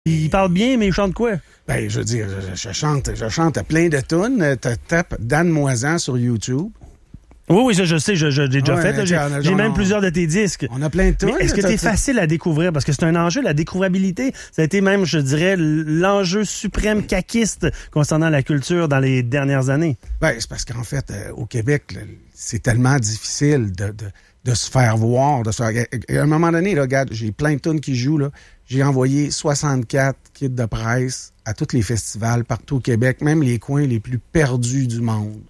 Il parle bien, mais il chante quoi? Ben, je veux dire, je chante plein de tunes. Tu tapes Dan Moisan sur YouTube. Oui, ça, je sais, j'ai déjà fait. Là, j'ai même plusieurs de tes disques. On a plein de tunes. Mais est-ce que t'es facile à découvrir? Parce que c'est un enjeu, la découvrabilité. Ça a été même, je dirais, l'enjeu suprême caquiste concernant la culture dans les dernières années. Ben, c'est parce qu'en fait, au Québec, là, c'est tellement difficile de se faire voir. À un moment donné, là, regarde, j'ai plein de tunes qui jouent. Là. J'ai envoyé 64 kits de presse à tous les festivals partout au Québec, même les coins les plus perdus du monde.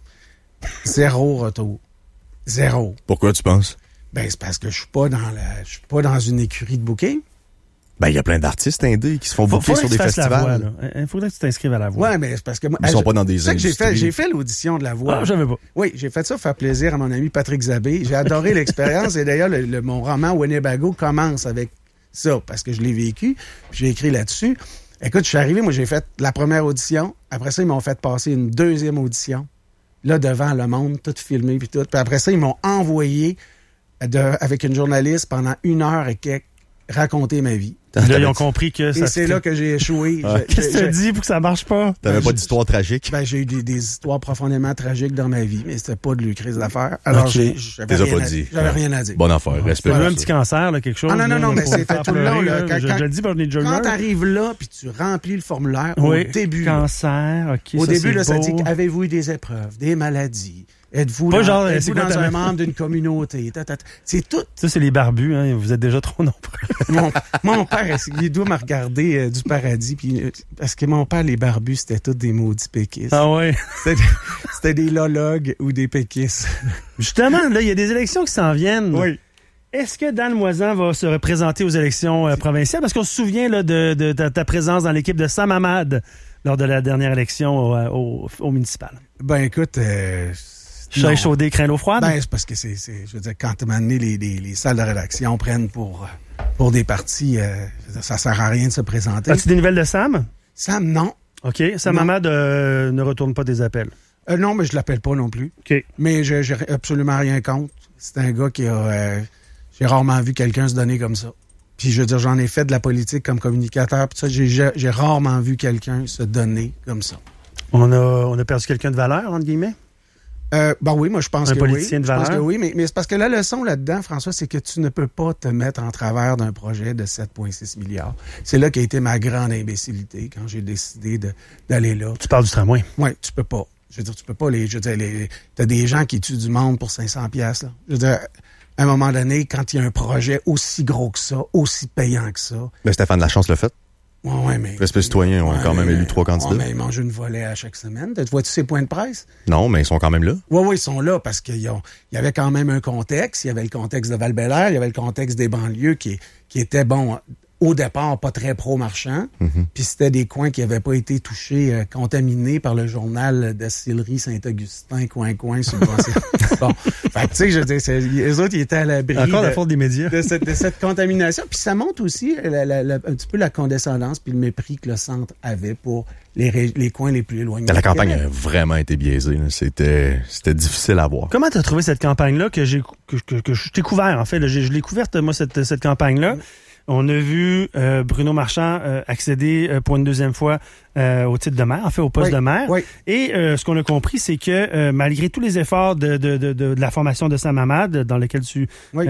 Zéro retour. Zéro. Pourquoi tu penses? Ben, c'est parce que je suis pas dans une écurie de booking. Ben, il y a plein d'artistes indés qui se font booker sur des festivals. Il faudrait que tu t'inscrives à la voix. Ouais, mais c'est parce que moi. Ils sont pas dans des industries. J'ai fait l'audition de la voix. Ah, je savais pas. Oui, j'ai fait ça pour faire plaisir à mon ami Patrick Zabé. J'ai adoré l'expérience et d'ailleurs, mon roman Winnebago commence avec ça parce que je l'ai vécu. J'ai écrit là-dessus. Écoute, je suis arrivé, moi, j'ai fait la première audition. Après ça, ils m'ont fait passer une deuxième audition. Là, devant le monde, tout filmé, puis tout. Puis après ça, ils m'ont envoyé avec une journaliste pendant 1 heure et quelques raconter ma vie. Là, ils ont compris que ça... Et c'est là que j'ai échoué. Qu'est-ce que tu as dit pour que ça marche pas? T'avais pas d'histoire tragique? Ben, j'ai eu des histoires profondément tragiques dans ma vie, mais c'était pas de crise d'affaires. Alors, j'avais rien à dire. Bonne affaire, respect. T'as eu un petit cancer, là, quelque chose? Ah non, mais c'était tout le long. Je le dis parce que j'ai déjà eu. Quand t'arrives là, puis tu remplis le formulaire, oui, au début... Cancer, OK, au début, là, ça dit, avez-vous eu des épreuves, des maladies? Êtes-vous dans un membre d'une communauté? C'est tout. Ça, c'est les barbus, hein. Vous êtes déjà trop nombreux. Mon père, il doit me regarder du paradis, puis parce que mon père, les barbus, c'était tous des maudits péquistes. Ah ouais? C'était des lologues ou des péquistes. Justement, là, il y a des élections qui s'en viennent. Oui. Est-ce que Dan Moisan va se représenter aux élections provinciales? Parce qu'on se souvient là, de ta présence dans l'équipe de Sam Hamad lors de la dernière élection au municipal. Ben écoute... Chat chaudé, craint l'eau froide? Ben, c'est parce que je veux dire, quand tu m'as donné les salles de rédaction prennent pour des partis, ça sert à rien de se présenter. As-tu des nouvelles de Sam? Sam, non. OK. Sam Hamad ne retourne pas des appels. Non, mais je l'appelle pas non plus. OK. Mais j'ai absolument rien contre. C'est un gars qui a... j'ai rarement vu quelqu'un se donner comme ça. Puis je veux dire, j'en ai fait de la politique comme communicateur. Puis ça, j'ai rarement vu quelqu'un se donner comme ça. On a perdu quelqu'un de valeur, entre guillemets? Ben oui, moi je pense que oui. Un politicien de valeur? Je pense que oui, mais c'est parce que la leçon là-dedans, François, c'est que tu ne peux pas te mettre en travers d'un projet de 7,6 milliards. C'est là qu'a été ma grande imbécilité quand j'ai décidé d'aller là. Tu parles du tramway? Oui, tu peux pas. Je veux dire, tu peux pas t'as des gens qui tuent du monde pour 500$, là. Je veux dire, à un moment donné, quand il y a un projet aussi gros que ça, aussi payant que ça... Mais Stéphane Lachance l'a fait. Ouais, mais... Respect citoyen, on a quand même élu 3 candidats. Mais ils mangent une volée à chaque semaine. Vois-tu ces points de presse? Non, mais ils sont quand même là. Oui, ils sont là parce qu'il y avait quand même un contexte. Il y avait le contexte de Val-Bélair, il y avait le contexte des banlieues qui était, bon, au départ, pas très pro-marchand. Mm-hmm. Puis c'était des coins qui n'avaient pas été touchés, contaminés par le journal de Sillery Saint-Augustin, coin subventionné. Bon, fait que tu sais, je veux dire, les autres, ils étaient à l'abri la faute des médias. de cette contamination. Puis ça montre aussi un petit peu la condescendance puis le mépris que le centre avait pour les coins les plus éloignés. La campagne a vraiment été biaisée. Là. C'était difficile à voir. Comment tu as trouvé cette campagne-là que je t'ai couvert, en fait? Là, je l'ai couverte, moi, cette campagne-là. On a vu Bruno Marchand accéder pour une deuxième fois au titre de maire, en fait, au poste de maire. Oui. Et ce qu'on a compris, c'est que malgré tous les efforts de la formation de Sam Hamad, dans lequel tu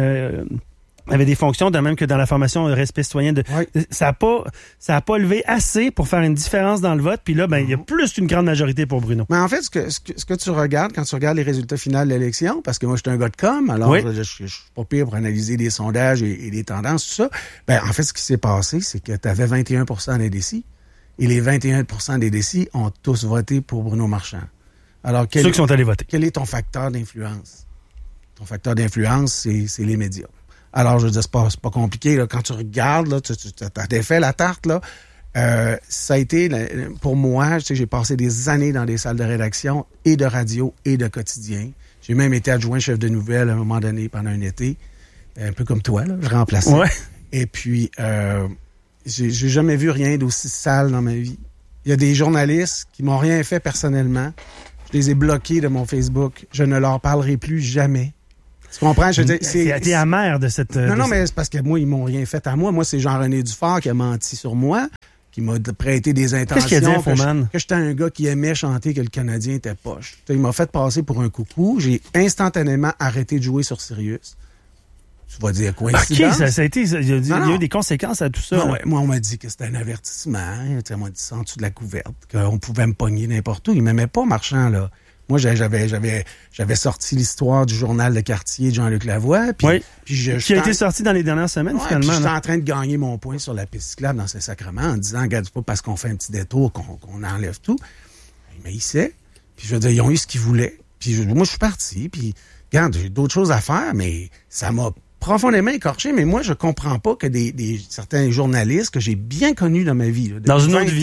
avait des fonctions, de même que dans la formation respect citoyen, ça a pas levé assez pour faire une différence dans le vote. Puis là, il y a plus qu'une grande majorité pour Bruno. Mais en fait, ce que tu regardes quand tu regardes les résultats finaux de l'élection, parce que moi, je suis un gars de com, alors je suis pas pire pour analyser des sondages et des tendances, tout ça. Ben, en fait, ce qui s'est passé, c'est que tu avais 21% d'indécis. Et les 21% d'indécis ont tous voté pour Bruno Marchand. Alors, ceux qui sont allés voter. Quel est ton facteur d'influence? Ton facteur d'influence, c'est les médias. Alors, je veux dire, c'est pas compliqué. Là. Quand tu regardes, là, tu as défait la tarte, là. Ça a été, pour moi, j'ai passé des années dans des salles de rédaction et de radio et de quotidien. J'ai même été adjoint chef de nouvelles à un moment donné pendant un été. Un peu comme toi, là. Je remplaçais. Ouais. Et puis, j'ai jamais vu rien d'aussi sale dans ma vie. Il y a des journalistes qui m'ont rien fait personnellement. Je les ai bloqués de mon Facebook. Je ne leur parlerai plus jamais. Tu comprends? Je veux dire, T'es amer de cette... Non, mais c'est parce que moi, ils m'ont rien fait à moi. Moi, c'est Jean-René Dufort qui a menti sur moi, qui m'a prêté des intentions. Qu'est-ce qu'il a dit, Infoman? Que j'étais un gars qui aimait chanter que le Canadien était poche. Il m'a fait passer pour un coucou. J'ai instantanément arrêté de jouer sur Sirius. Tu vas dire coïncidence. OK, ça a été... Il y a eu des conséquences à tout ça. Non, ouais, moi, on m'a dit que c'était un avertissement. On m'a dit ça en dessous de la couverte, qu'on pouvait me pogner n'importe où. Il m'aimait pas, Marchand, là. Moi, j'avais sorti l'histoire du journal de quartier de Jean-Luc Lavoie. Puis qui a été sorti dans les dernières semaines, finalement. Puis j'étais en train de gagner mon point sur la piste cyclable dans ces sacrements en disant, regarde, c'est pas parce qu'on fait un petit détour qu'on enlève tout. Mais il sait. Puis je veux dire, ils ont eu ce qu'ils voulaient. Puis moi, je suis parti. Puis, regarde, j'ai d'autres choses à faire, mais ça m'a profondément écorché. Mais moi, je comprends pas que certains journalistes que j'ai bien connus dans ma vie, là, dans une autre vie,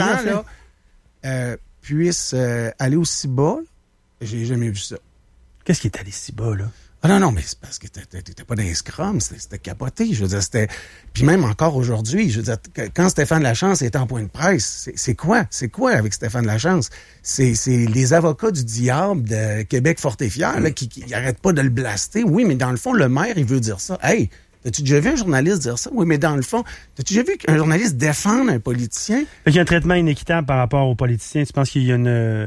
puissent aller aussi bas. J'ai jamais vu ça. Qu'est-ce qui est allé si bas, là? Ah non, mais c'est parce que t'étais pas dans les scrums, c'était capoté. Je veux dire, c'était... Puis même encore aujourd'hui, je veux dire, quand Stéphane Lachance était en point de presse, c'est quoi? C'est quoi avec Stéphane Lachance? C'est les avocats du diable de Québec fort et fier, là, qui arrêtent pas de le blaster. Oui, mais dans le fond, le maire, il veut dire ça. Hey! As-tu déjà vu un journaliste dire ça? Oui, mais dans le fond, as-tu déjà vu qu'un journaliste défendre un politicien? Fait qu'il y a un traitement inéquitable par rapport aux politiciens. Tu penses qu'il y a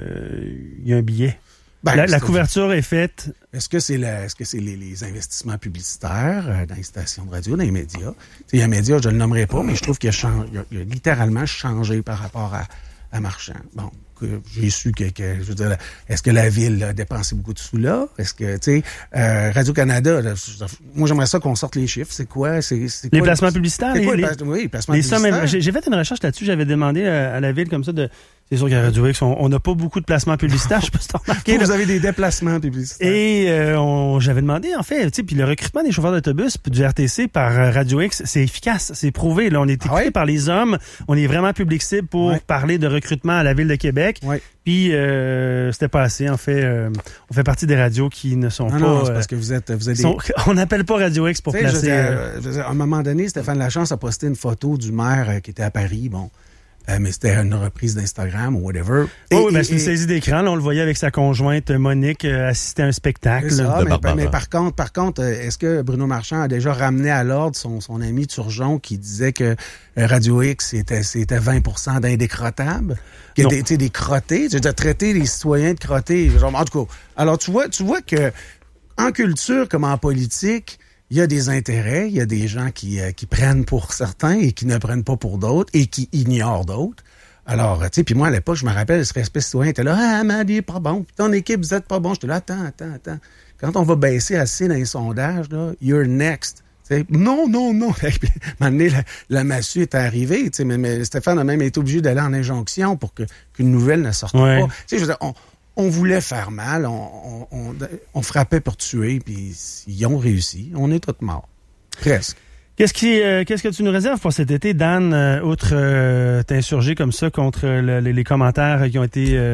un billet? Ben, la couverture est faite. Est-ce que c'est les investissements publicitaires dans les stations de radio, dans les médias? Il y a un média, je ne le nommerai pas, mais je trouve qu'il a littéralement changé par rapport à Marchand. Bon, j'ai su que je veux dire, est-ce que la ville a dépensé beaucoup de sous là? Est-ce que, tu sais, Radio-Canada, là, moi j'aimerais ça qu'on sorte les chiffres. C'est quoi? Les placements publicitaires? Oui, les placements publicitaires. J'ai fait une recherche là-dessus, j'avais demandé à la ville comme ça de... C'est sûr qu'à Radio X, on n'a pas beaucoup de placements publicitaires. Je sais pas si t'as remarqué. Vous avez des déplacements publicitaires. Et j'avais demandé, en fait, tu sais, puis le recrutement des chauffeurs d'autobus du RTC par Radio X, c'est efficace, c'est prouvé. Là, on est écouté par les hommes. On est vraiment public cible pour parler de recrutement à la Ville de Québec. Ouais. Puis c'était pas assez. En fait, on fait partie des radios qui ne sont pas... Non, c'est parce que vous êtes on n'appelle pas Radio X pour placer... à un moment donné, Stéphane Lachance a posté une photo du maire qui était à Paris, bon... mais c'était une reprise d'Instagram ou whatever. Oui, mais c'est une saisie d'écran. Là, on le voyait avec sa conjointe Monique assister à un spectacle. Ça, mais par contre, est-ce que Bruno Marchand a déjà ramené à l'ordre son ami Turgeon qui disait que Radio X, c'était 20% d'indécrottables? Des crottés? Tu as traité les citoyens de crottés. En tout cas, alors tu vois que en culture comme en politique, il y a des intérêts, il y a des gens qui prennent pour certains et qui ne prennent pas pour d'autres et qui ignorent d'autres. Alors, tu sais, puis moi, à l'époque, je me rappelle, ce respect citoyen était là, « Ah, Madi est pas bon, puis ton équipe, vous êtes pas bon. » J'étais là, « Attends. Quand on va baisser assez dans les sondages, là, you're next. » Non. Maintenant, la massue est arrivée, mais Stéphane a même été obligé d'aller en injonction pour qu'une nouvelle ne sorte pas. Tu sais, je veux dire, on voulait faire mal, on frappait pour tuer, puis ils ont réussi. On est tous morts. Presque. Qu'est-ce que tu nous réserves pour cet été, Dan, outre t'insurger comme ça contre les commentaires qui ont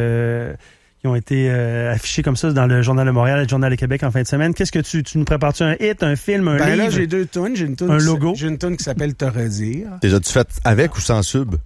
été affichés comme ça dans le Journal de Montréal et le Journal de Québec en fin de semaine? Qu'est-ce que tu nous prépares-tu? Un hit, un film, un livre? Là, j'ai 2 tunes. J'ai une tune, un logo. J'ai une tune qui s'appelle Te redire. Déjà-tu fait avec ou sans sub?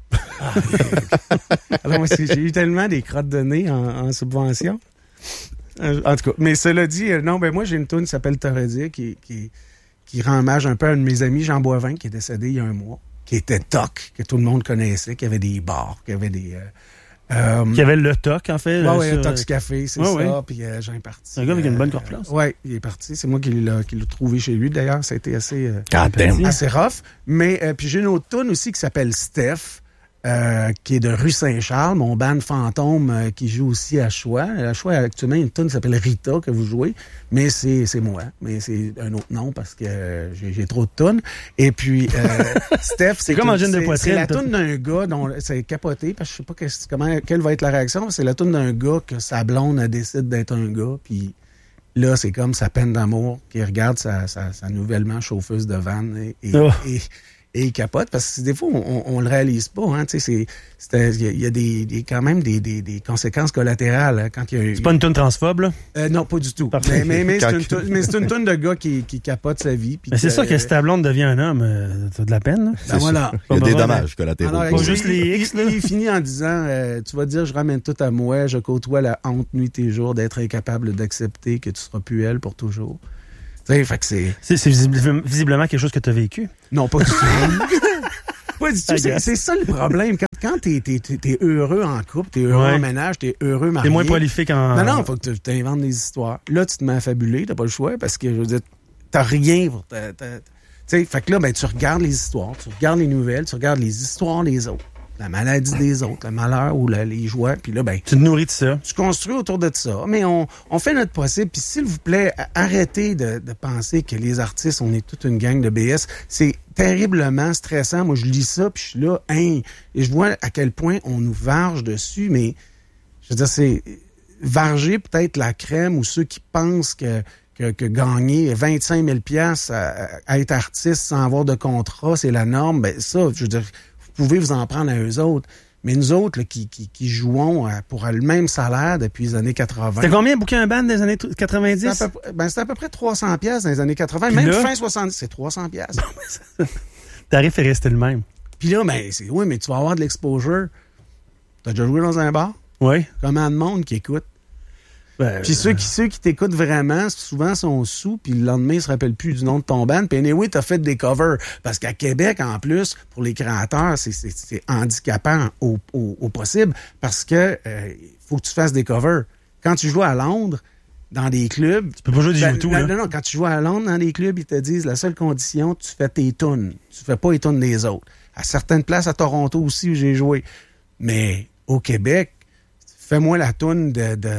Alors, moi, j'ai eu tellement des crottes de nez en subvention. En tout cas, mais cela dit, moi, j'ai une tune qui s'appelle Te redire qui rend hommage un peu à un de mes amis, Jean Boivin, qui est décédé il y a un mois, qui était TOC, que tout le monde connaissait, qui avait des bars, qui avait des... qui avait le TOC, en fait. Oui, le TOC Café, c'est ça. Puis Jean est parti. C'est un gars avec une bonne corpulence. Oui, il est parti. C'est moi qui l'ai trouvé chez lui, d'ailleurs. Ça a été assez rough. Mais puis j'ai une autre tune aussi qui s'appelle Steph, qui est de rue Saint-Charles, mon band fantôme qui joue aussi à Choix. À Choix, actuellement, une tune qui s'appelle Rita, que vous jouez. Mais c'est moi. Mais c'est un autre nom parce que j'ai trop de tunes. Et puis, Steph, c'est comme en gêne de poitrine. C'est la tune d'un gars dont c'est capoté, parce que je sais pas quelle va être la réaction. C'est la tune d'un gars que sa blonde décide d'être un gars, puis là, c'est comme sa peine d'amour qui regarde sa nouvellement chauffeuse de van et il capote, parce que des fois, on le réalise pas. Hein, il y a quand même des conséquences collatérales. Hein, quand il y a c'est pas une toune transphobe, là? Non, pas du tout. Mais c'est une toune de gars qui capote sa vie. Mais c'est sûr que si ta blonde devient un homme, t'as de la peine. Là. Voilà. Il y a des dommages collatéraux. Pas juste les X. Il finit en disant, tu vas dire, je ramène tout à moi, je côtoie la honte nuit et jour d'être incapable d'accepter que tu seras plus elle pour toujours. sais, fait que c'est... C'est visiblement quelque chose que tu as vécu. Non, pas du tout. Pas du tout. C'est ça le problème. Quand t'es heureux en couple, t'es heureux en ménage, t'es heureux marié. T'es moins prolifique en... Non, faut que tu inventes des histoires. Là, tu te mets à fabuler, t'as pas le choix, parce que, je veux dire, t'as rien pour... Tu sais, fait que là, ben, tu regardes les histoires, tu regardes les nouvelles, tu regardes les histoires des autres. La maladie des autres, le malheur ou les joies, puis là, ben... Tu te nourris de ça. Tu construis autour de ça, mais on fait notre possible, puis s'il vous plaît, arrêtez de penser que les artistes, on est toute une gang de BS. C'est terriblement stressant. Moi, je lis ça, puis je suis là, et je vois à quel point on nous varge dessus, mais, je veux dire, c'est varger peut-être la crème ou ceux qui pensent que gagner 25 000 $ à être artiste sans avoir de contrat, c'est la norme, ben ça, je veux dire... Vous pouvez vous en prendre à eux autres. Mais nous autres, là, qui jouons pour le même salaire depuis les années 80. C'était combien booker un band des années 90? C'était à peu près 300 $ dans les années 80. Puis même là, fin 70, c'est 300 $. Tarif est resté le même. Puis là, ben, oui, mais tu vas avoir de l'exposure. T'as déjà joué dans un bar? Oui. Combien de monde qui écoute? Puis ceux qui t'écoutent vraiment, souvent sont sous, puis le lendemain, ils se rappellent plus du nom de ton band. Puis anyway, t'as fait des covers. Parce qu'à Québec, en plus, pour les créateurs, c'est handicapant au possible, parce que faut que tu fasses des covers. Quand tu joues à Londres, dans des clubs... Tu peux pas jouer du YouTube, là. Non, quand tu joues à Londres, dans des clubs, ils te disent, la seule condition, tu fais tes tunes. Tu fais pas les tunes des autres. À certaines places, à Toronto aussi, où j'ai joué. Mais au Québec, fais-moi la toune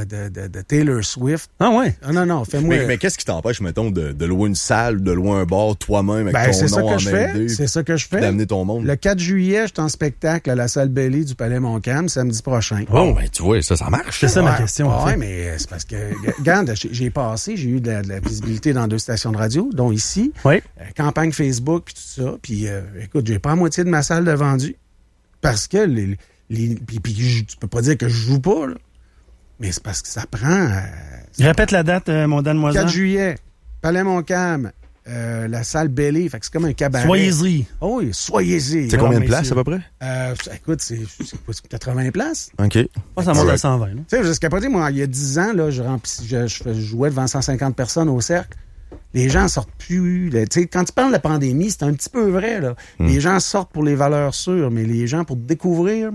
de Taylor Swift. Ah ouais? Ah non, fais-moi... Mais qu'est-ce qui t'empêche, mettons, de louer une salle, de louer un bar toi-même avec ton nom en main? C'est ça que je fais. D'amener ton monde. Le 4 juillet, je suis en spectacle à la salle Belly du Palais Montcalm, samedi prochain. Bon, ben tu vois, ça marche. C'est ça ma question. Oui, mais c'est parce que, regarde, j'ai eu de la visibilité dans 2 stations de radio, dont ici. Oui. Campagne Facebook, puis tout ça. Puis, écoute, j'ai pas la moitié de ma salle de vendu. Parce que puis tu peux pas dire que je joue pas, là. Mais c'est parce que ça prend... Répète la date, mon Dan Moisan. 4 juillet, Palais Montcalm, la salle Bellé. Fait que c'est comme un cabaret. Soyez-y. Oh oui, soyez-y. C'est combien de places, à peu près? Écoute, c'est 80 places. OK. Ça monte à 120. Tu sais, jusqu'à pas dire, moi, il y a 10 ans, là, je jouais devant 150 personnes au cercle. Les gens sortent plus. Quand tu parles de la pandémie, c'est un petit peu vrai. Là. Les gens sortent pour les valeurs sûres, mais les gens pour découvrir,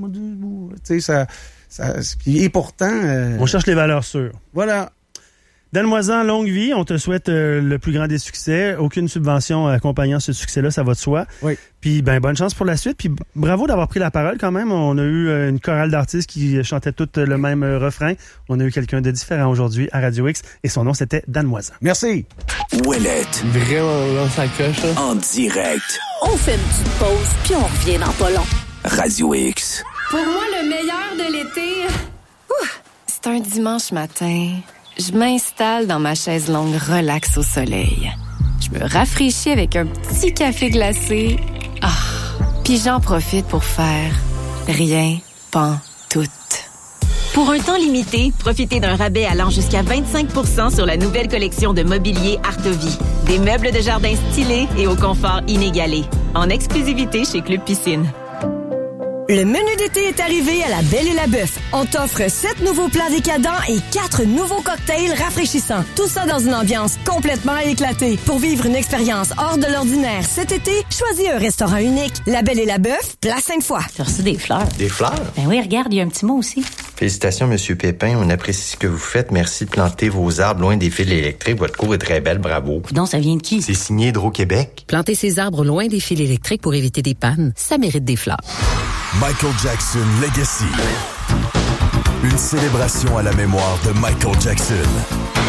et pourtant... on cherche les valeurs sûres. Voilà. Dan Moisan, longue vie. On te souhaite le plus grand des succès. Aucune subvention accompagnant ce succès-là, ça va de soi. Oui. Puis, bonne chance pour la suite. Puis, bravo d'avoir pris la parole quand même. On a eu une chorale d'artistes qui chantaient toutes le même refrain. On a eu quelqu'un de différent aujourd'hui à Radio X et son nom, c'était Dan Moisan. Merci. Ouellette. Vraiment, là, ça coche, là. En direct. On fait une petite pause, puis on revient dans pas long. Radio X. Pour moi, le meilleur de l'été, c'est un dimanche matin. Je m'installe dans ma chaise longue relax au soleil. Je me rafraîchis avec un petit café glacé. Puis j'en profite pour faire rien, pantoute. Pour un temps limité, profitez d'un rabais allant jusqu'à 25% sur la nouvelle collection de mobilier Artovie. Des meubles de jardin stylés et au confort inégalé. En exclusivité chez Club Piscine. Le menu d'été est arrivé à la Belle et la Bœuf. On t'offre 7 nouveaux plats décadents et 4 nouveaux cocktails rafraîchissants. Tout ça dans une ambiance complètement éclatée. Pour vivre une expérience hors de l'ordinaire cet été, choisis un restaurant unique. La Belle et la Bœuf, place Sainte-Foy. J'ai reçu des fleurs. Des fleurs? Ben oui, regarde, il y a un petit mot aussi. Félicitations, Monsieur Pépin. On apprécie ce que vous faites. Merci de planter vos arbres loin des fils électriques. Votre cour est très belle. Bravo. Donc, ça vient de qui? C'est signé Hydro-Québec. Planter ses arbres loin des fils électriques pour éviter des pannes, ça mérite des fleurs. Michael Jackson Legacy. Une célébration à la mémoire de Michael Jackson.